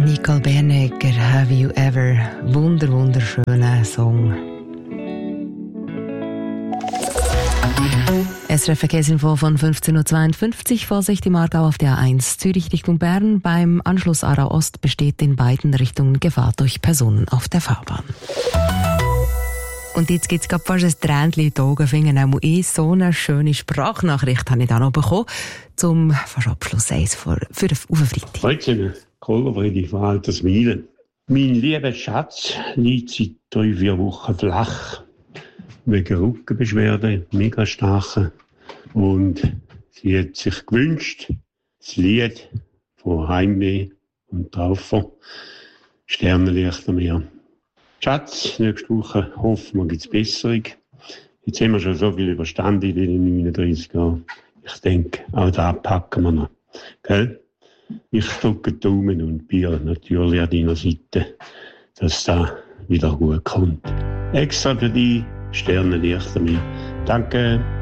Nicole Bernegger, Have You Ever? Wunderschöner Song. SRF Verkehrsinfo von 15.52 Uhr. Vorsicht im Aargau auf der A1 Zürich Richtung Bern. Beim Anschluss Aarau Ost besteht in beiden Richtungen Gefahr durch Personen auf der Fahrbahn. Und jetzt gibt es fast ein Tränchen in die Augen. So eine schöne Sprachnachricht habe ich da noch bekommen. Zum fast Abschluss auf den Freitag. Heute Kohlerfriede von Altersmilen. Mein lieber Schatz liegt seit 3-4 Wochen flach. Wegen Rückenbeschwerden, mega starken. Und sie hat sich gewünscht, das Lied von Heimweh und Traufer, Sternenlicht am Meer. Schatz, nächste Woche hoffen wir, gibt es Besserung. Jetzt haben wir schon so viel überstanden in den 39 Jahren. Ich denke, auch da packen wir noch. Gell? Ich drücke die Daumen und bin natürlich an deiner Seite, dass das wieder gut kommt. Extra für dich, Sternenlicht an mir. Danke.